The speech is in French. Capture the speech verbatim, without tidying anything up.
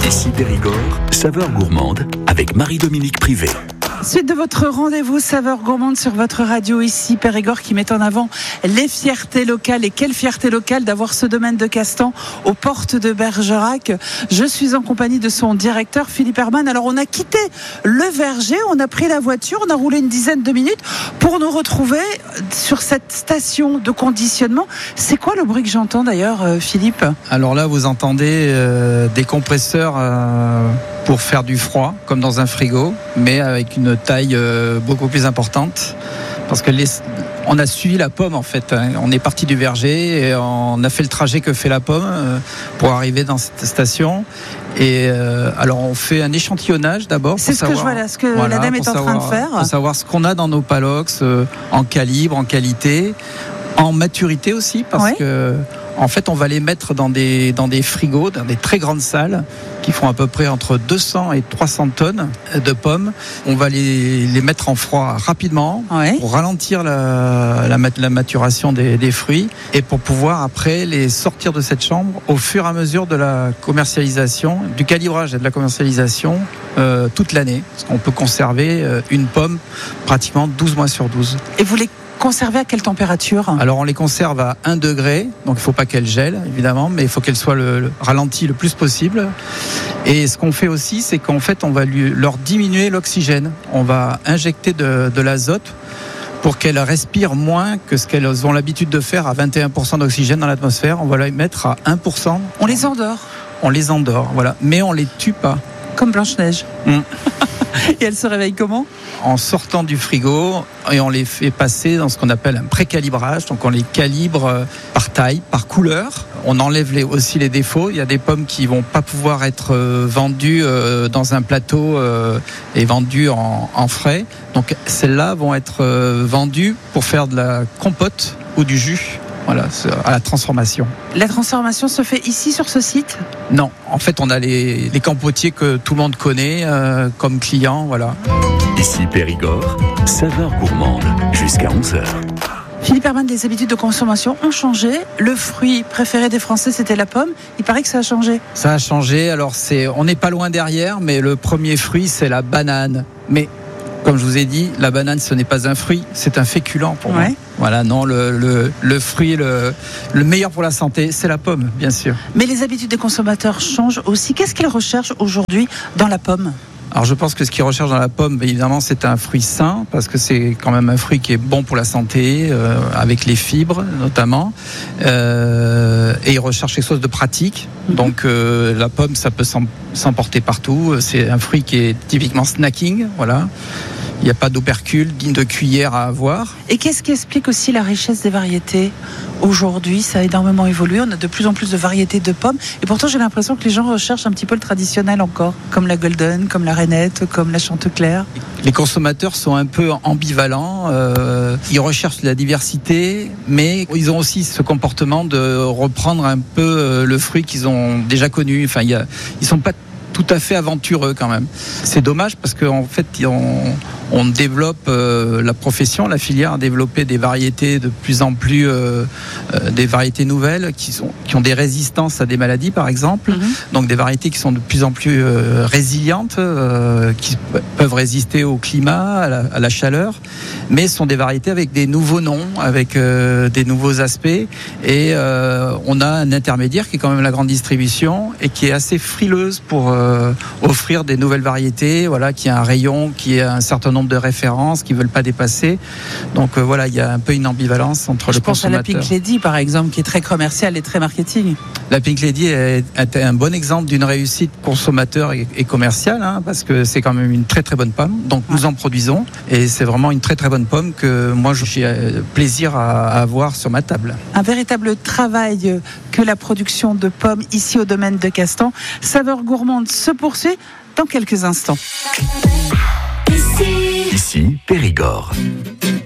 Ici Périgord, saveur gourmande avec Marie-Dominique Privé. Suite de votre rendez-vous saveur gourmande sur votre radio ici Périgord qui met en avant les fiertés locales. Et quelle fierté locale d'avoir ce domaine de Castan aux portes de Bergerac. Je suis en compagnie de son directeur Philippe Herman. Alors on a quitté le verger, on a pris la voiture, on a roulé une dizaine de minutes pour nous retrouver sur cette station de conditionnement. C'est quoi le bruit que j'entends d'ailleurs, Philippe ? Alors là vous entendez euh, des compresseurs euh, pour faire du froid comme dans un frigo, mais avec une taille euh, beaucoup plus importante, parce que les, on a suivi la pomme en fait, hein. On est parti du verger et on a fait le trajet que fait la pomme euh, pour arriver dans cette station. Et euh, alors on fait un échantillonnage d'abord. C'est ce savoir, que je vois là, ce que voilà, la dame est en savoir, train de faire. Pour savoir ce qu'on a dans nos palox euh, en calibre, en qualité, en maturité aussi, parce ouais. que en fait, on va les mettre dans des, dans des frigos, dans des très grandes salles qui font à peu près entre deux cents et trois cents tonnes de pommes. On va les, les mettre en froid rapidement ouais. pour ralentir la, la, la maturation des, des fruits et pour pouvoir après les sortir de cette chambre au fur et à mesure de la commercialisation, du calibrage et de la commercialisation euh, toute l'année. Parce qu'on peut conserver euh, une pomme pratiquement douze mois sur douze. Et vous les conserver à quelle température ? Alors on les conserve à un degré, donc il ne faut pas qu'elles gèlent évidemment, mais il faut qu'elles soient le, le, ralenties le plus possible. Et ce qu'on fait aussi, c'est qu'en fait on va lui, leur diminuer l'oxygène. On va injecter de, de l'azote pour qu'elles respirent moins que ce qu'elles ont l'habitude de faire à vingt et un pour cent d'oxygène dans l'atmosphère. On va les mettre à un pour cent. On les endort ? On les endort, voilà. Mais on ne les tue pas. Comme Blanche-Neige. Mmh. Et elle se réveille comment ? En sortant du frigo, et on les fait passer dans ce qu'on appelle un pré-calibrage. Donc on les calibre par taille, par couleur. On enlève les, aussi les défauts. Il y a des pommes qui vont pas pouvoir être vendues dans un plateau et vendues en, en frais. Donc celles-là vont être vendues pour faire de la compote ou du jus. Voilà, à la transformation. La transformation se fait ici sur ce site ? Non, en fait on a les, les compotiers que tout le monde connaît euh, comme clients, voilà. Ici Périgord, saveur gourmande jusqu'à onze heures. Philippe Herman, les habitudes de consommation ont changé. Le fruit préféré des Français, c'était la pomme. Il paraît que ça a changé. Ça a changé, alors c'est, on n'est pas loin derrière, mais le premier fruit c'est la banane. Mais comme je vous ai dit, la banane, ce n'est pas un fruit, c'est un féculent pour ouais. moi. Voilà, non, le, le, le fruit, le, le meilleur pour la santé, c'est la pomme, bien sûr. Mais les habitudes des consommateurs changent aussi. Qu'est-ce qu'ils recherchent aujourd'hui dans la pomme ? Alors je pense que ce qu'ils recherchent dans la pomme, évidemment, c'est un fruit sain, parce que c'est quand même un fruit qui est bon pour la santé, euh, avec les fibres notamment. Euh, et ils recherchent quelque chose de pratique. Mm-hmm. Donc euh, la pomme, ça peut s'emporter partout. C'est un fruit qui est typiquement snacking, voilà. Il n'y a pas d'opercule, digne de cuillère à avoir. Et qu'est-ce qui explique aussi la richesse des variétés ? Aujourd'hui, ça a énormément évolué. On a de plus en plus de variétés de pommes. Et pourtant, j'ai l'impression que les gens recherchent un petit peu le traditionnel encore. Comme la Golden, comme la Rainette, comme la Chantecler. Les consommateurs sont un peu ambivalents. Euh, ils recherchent la diversité, mais ils ont aussi ce comportement de reprendre un peu le fruit qu'ils ont déjà connu. Enfin, il y a, ils sont pas tout à fait aventureux quand même. C'est dommage parce qu'en fait, on, on développe euh, la profession, la filière a développé des variétés de plus en plus, euh, euh, des variétés nouvelles qui, sont, qui ont des résistances à des maladies par exemple, mm-hmm. donc des variétés qui sont de plus en plus euh, résilientes, euh, qui peuvent résister au climat, à la, à la chaleur, mais ce sont des variétés avec des nouveaux noms, avec euh, des nouveaux aspects, et euh, on a un intermédiaire qui est quand même la grande distribution et qui est assez frileuse pour euh, Euh, offrir des nouvelles variétés, voilà, qui a un rayon, qui a un certain nombre de références, qui ne veulent pas dépasser. Donc euh, voilà, il y a un peu une ambivalence entre Je le consommateur. Je pense à la Pink Lady, par exemple, qui est très commerciale et très marketing. La Pink Lady est, est un bon exemple d'une réussite consommateur et, et commerciale, hein, parce que c'est quand même une très très bonne pomme. Donc nous en produisons et c'est vraiment une très très bonne pomme que moi j'ai plaisir à, à avoir sur ma table. Un véritable travail que la production de pommes ici au domaine de Castan. Saveur gourmande se poursuit dans quelques instants. Ici, Ici Périgord.